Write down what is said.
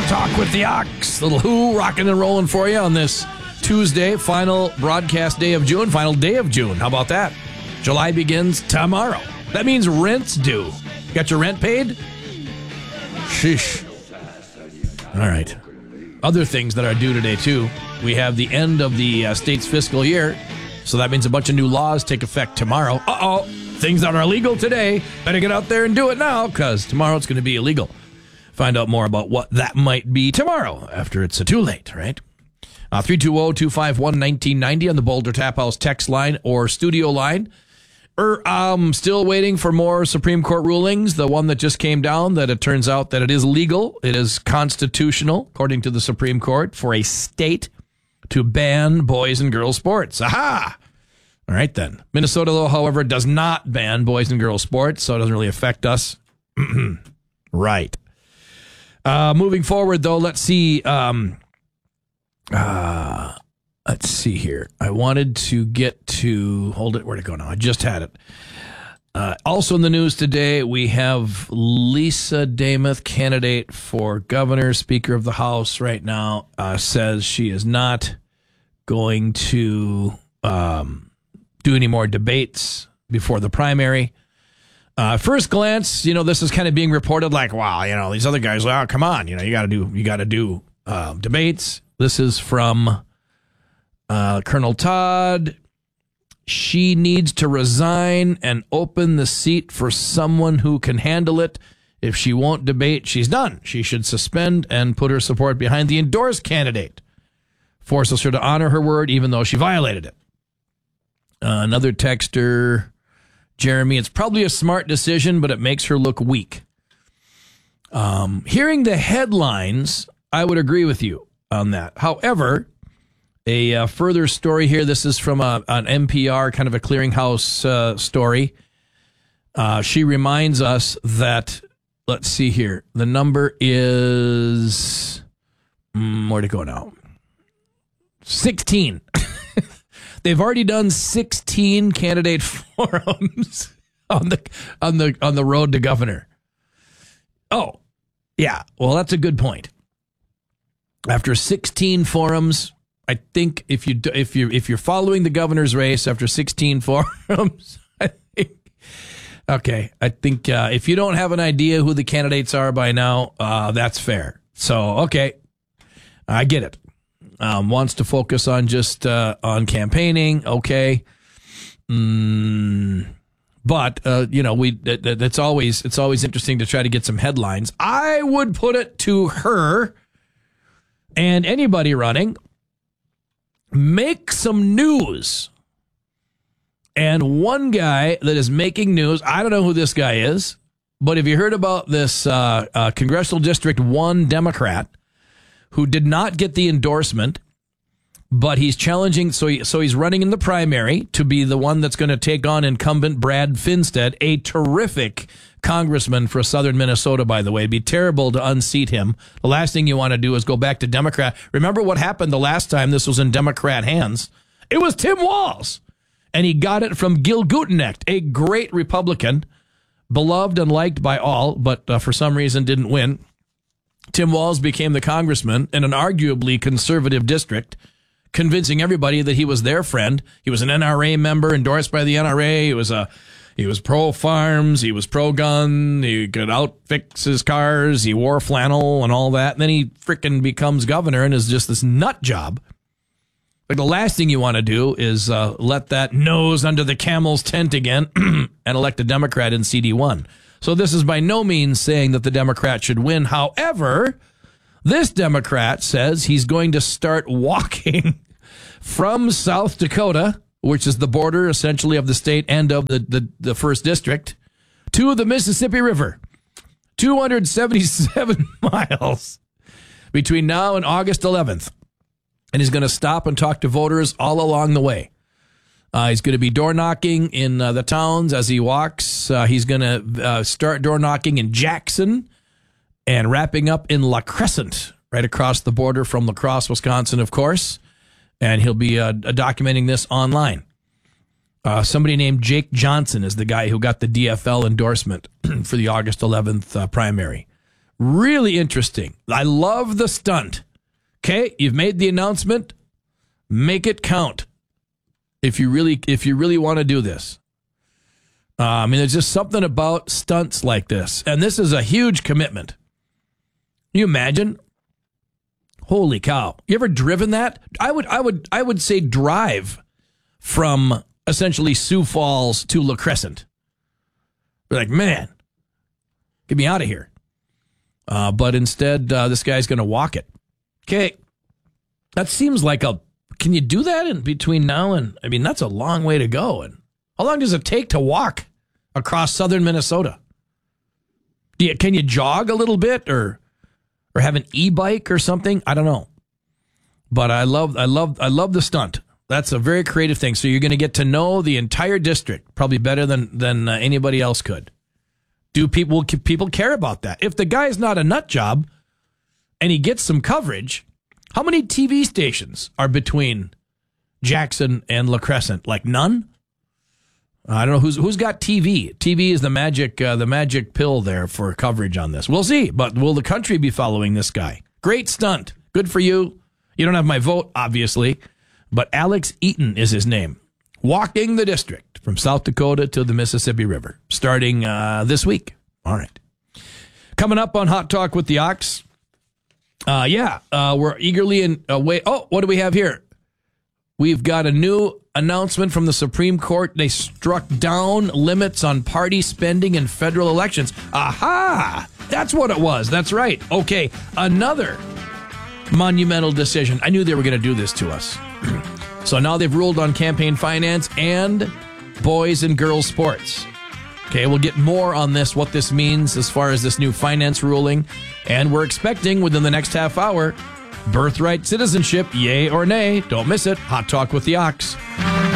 Talk with the Ox. Little Who rocking and rolling for you on this Tuesday, final broadcast day of June, final day of June. How about that? July begins tomorrow. That means rent's due. Got your rent paid? Sheesh. All right. Other things that are due today, too. We have the end of the state's fiscal year, so that means a bunch of new laws take effect tomorrow. Uh-oh. Things that are illegal today, better get out there and do it now, because tomorrow it's going to be illegal. Find out more about what that might be tomorrow after it's too late, right? 320-251-1990 on the Boulder Tap House text line or studio line. Still waiting for more Supreme Court rulings. The one that just came down, that it turns out that it is legal. It is constitutional, according to the Supreme Court, for a state to ban boys and girls sports. Aha! All right, then. Minnesota, though, however, does not ban boys and girls sports, so it doesn't really affect us. Right. Moving forward, though, let's see. Let's see here. I wanted to get to... Hold it. Where'd it go now? I just had it. Also in the news today, we have Lisa Demuth, candidate for governor, Speaker of the House right now, says she is not going to do any more debates before the primary. First glance, this is kind of being reported like, wow, these other guys, come on, you got to do debates. This is from Colonel Todd. She needs to resign and open the seat for someone who can handle it. If she won't debate, she's done. She should suspend and put her support behind the endorsed candidate. Forces her to honor her word, even though she violated it. Another texter, Jeremy, it's probably a smart decision, but it makes her look weak. Hearing the headlines, I would agree with you on that. However, a further story here, this is from an NPR, kind of a clearinghouse story. She reminds us that, let's see here, the number is, where'd it go now? 16. They've already done 16 candidate forums on the road to governor. Oh, yeah. Well, that's a good point. After 16 forums, I think if you're following the governor's race after 16 forums, I think if you don't have an idea who the candidates are by now, that's fair. So, okay, I get it. Wants to focus on just on campaigning, okay. But it's always interesting to try to get some headlines. I would put it to her and anybody running, make some news. And one guy that is making news, I don't know who this guy is, but have you heard about this Congressional District 1 Democrat who did not get the endorsement, but he's challenging, so he's running in the primary to be the one that's going to take on incumbent Brad Finstead, a terrific congressman for southern Minnesota, by the way. It'd be terrible to unseat him. The last thing you want to do is go back to Democrat. Remember what happened the last time this was in Democrat hands? It was Tim Walz, and he got it from Gil Gutenecht, a great Republican, beloved and liked by all, but for some reason didn't win. Tim Walz became the congressman in an arguably conservative district, convincing everybody that he was their friend. He was an NRA member, endorsed by the NRA. He was pro-farms. He was pro-gun. He could outfix his cars. He wore flannel and all that. And then he frickin' becomes governor and is just this nut job. Like, the last thing you want to do is let that nose under the camel's tent again and elect a Democrat in CD1. So this is by no means saying that the Democrat should win. However, this Democrat says he's going to start walking from South Dakota, which is the border essentially of the state and of the first district, to the Mississippi River. 277 miles between now and August 11th. And he's going to stop and talk to voters all along the way. He's going to be door knocking in the towns as he walks. He's going to start door knocking in Jackson and wrapping up in La Crescent, right across the border from La Crosse, Wisconsin, of course. And he'll be documenting this online. Somebody named Jake Johnson is the guy who got the DFL endorsement for the August 11th primary. Really interesting. I love the stunt. Okay, you've made the announcement. Make it count. If you really want to do this. There's just something about stunts like this. And this is a huge commitment. Can you imagine? Holy cow. You ever driven that? I would say drive from essentially Sioux Falls to La Crescent. Be like, man, get me out of here. But instead, this guy's going to walk it. Okay. That seems like can you do that in between now and, that's a long way to go. And how long does it take to walk across southern Minnesota? Can you jog a little bit or have an e-bike or something? I don't know. But I love the stunt. That's a very creative thing. So you're going to get to know the entire district probably better than anybody else could. Do people care about that? If the guy's not a nut job and he gets some coverage, how many TV stations are between Jackson and La Crescent? Like none? I don't know who's got TV. TV is the magic pill there for coverage on this. We'll see, but will the country be following this guy? Great stunt. Good for you. You don't have my vote, obviously, but Alex Eaton is his name. Walking the district from South Dakota to the Mississippi River, starting this week. All right. Coming up on Hot Talk with the Ox. We're eagerly await. Oh, what do we have here? We've got a new announcement from the Supreme Court. They struck down limits on party spending in federal elections. Aha! That's what it was. That's right. Okay, another monumental decision. I knew they were going to do this to us. So now they've ruled on campaign finance and boys and girls sports. Okay, we'll get more on this, what this means as far as this new finance ruling. And we're expecting within the next half hour, birthright citizenship, yay or nay. Don't miss it. Hot Talk with the Ox.